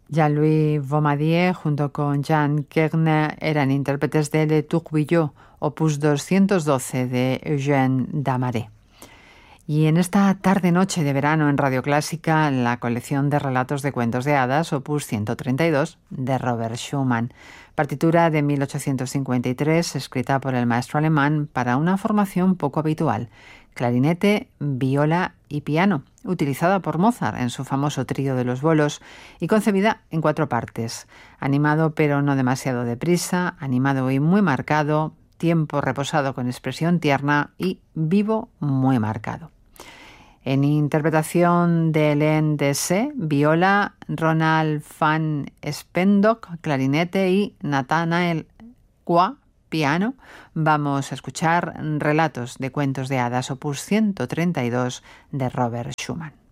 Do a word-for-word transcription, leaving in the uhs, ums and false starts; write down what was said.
Jean-Louis Bombardier junto con Jean Kerner eran intérpretes de Le Tourbillon, opus doscientos doce de Eugène Desmarais. Y en esta tarde-noche de verano en Radio Clásica, la colección de relatos de cuentos de hadas, opus ciento treinta y dos, de Robert Schumann, partitura de mil ochocientos cincuenta y tres, escrita por el maestro alemán para una formación poco habitual, clarinete, viola y piano, utilizada por Mozart en su famoso trío de los bolos y concebida en cuatro partes, animado pero no demasiado deprisa, animado y muy marcado, tiempo reposado con expresión tierna y vivo muy marcado. En interpretación de Hélène Dessay, viola, Ronald van Spendock, clarinete y Nathanael Quah, piano, vamos a escuchar Relatos de cuentos de hadas, opus ciento treinta y dos de Robert Schumann.